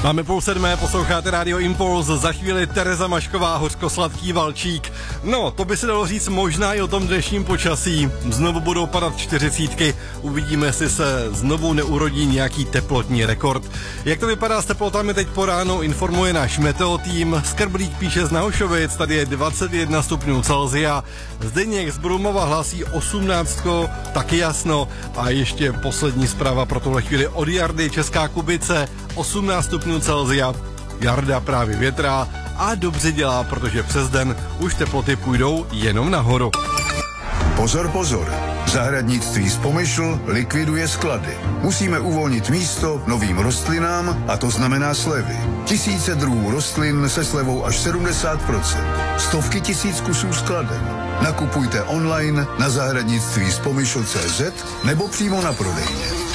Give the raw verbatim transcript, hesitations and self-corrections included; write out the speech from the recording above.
Máme půl sedmé, posloucháte Radio Impuls, za chvíli Tereza Mašková, hořkosladký valčík. No, to by se dalo říct možná i o tom dnešním počasí. Znovu budou padat čtyřicítky, uvidíme, jestli se znovu neurodí nějaký teplotní rekord. Jak to vypadá s teplotami teď po ránu, informuje náš meteotým. Skrblík píše z Nahošovic, tady je dvacet jedna stupňů Celsia. Zdeněk z Brumova hlásí osmnáctko, taky jasno. A ještě poslední zpráva pro tuhle chvíli od Jardy, Česká Kubice, osmnáct stupňů Celsia. Jarda právě větrá a dobře dělá, protože přes den už teploty půjdou jenom nahoru. Pozor, pozor. Zahradnictví z Pomyšl likviduje sklady. Musíme uvolnit místo novým rostlinám a to znamená slevy. Tisíce druhů rostlin se slevou až sedmdesát procent. Stovky tisíc kusů skladem. Nakupujte online na zahradnictví z pomyšl tečka cé zet nebo přímo na prodejně.